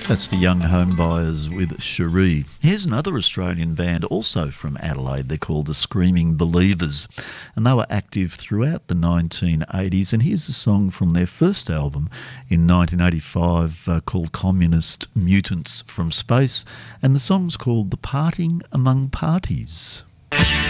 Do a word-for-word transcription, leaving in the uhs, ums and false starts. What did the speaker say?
That's the Young Homebuyers with Cherie. Here's another Australian band also from Adelaide. They're called the Screaming Believers, and they were active throughout the nineteen eighties. And here's a song from their first album in nineteen eighty-five uh, called Communist Mutants from Space, and the song's called The Parting Among Parties.